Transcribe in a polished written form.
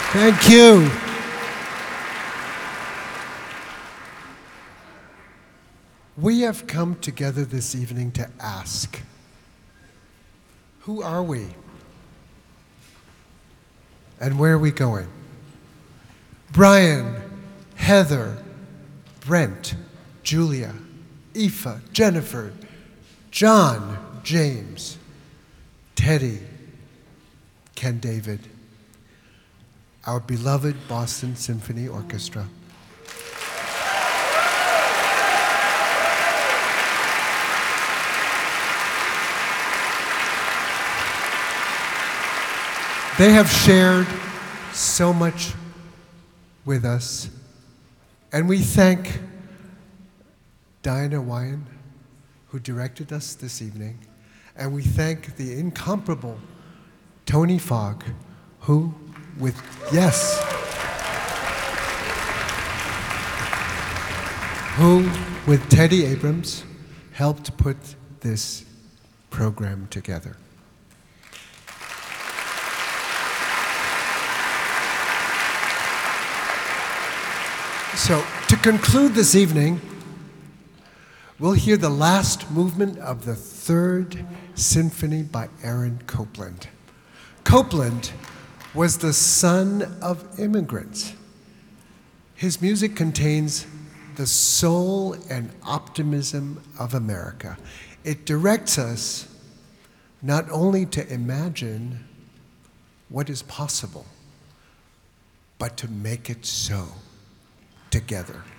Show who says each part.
Speaker 1: Thank you. We have come together this evening to ask, who are we? And where are we going? Brian, Heather, Brent, Julia, Aoife, Jennifer, John, James, Teddy, Ken David, our beloved Boston Symphony Orchestra. They have shared so much with us, and we thank Diana Wyan, who directed us this evening, and we thank the incomparable Tony Fogg, who with Teddy Abrams helped put this program together. So, to conclude this evening, we'll hear the last movement of the Third Symphony by Aaron Copland. Copland was the son of immigrants. His music contains the soul and optimism of America. It directs us not only to imagine what is possible, but to make it so together.